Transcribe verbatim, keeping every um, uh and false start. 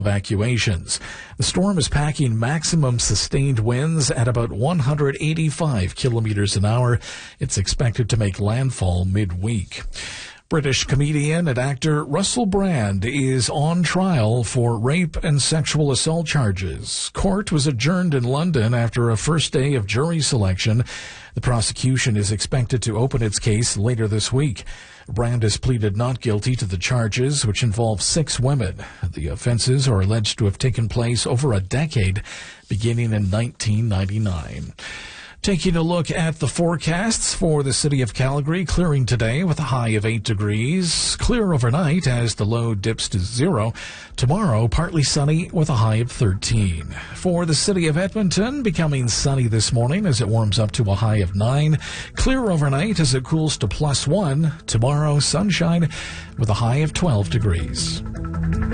evacuations. The storm is packing maximum sustained winds at about one hundred eighty-five kilometers an hour. It's expected to make landfall midweek. British comedian and actor Russell Brand is on trial for rape and sexual assault charges. Court was adjourned in London after a first day of jury selection. The prosecution is expected to open its case later this week. Brand has pleaded not guilty to the charges, which involve six women. The offenses are alleged to have taken place over a decade, beginning in nineteen ninety-nine. Taking a look at the forecasts for the city of Calgary, clearing today with a high of eight degrees. Clear overnight as the low dips to zero. Tomorrow, partly sunny with a high of thirteen. For the city of Edmonton, becoming sunny this morning as it warms up to a high of nine. Clear overnight as it cools to plus one. Tomorrow, sunshine with a high of twelve degrees.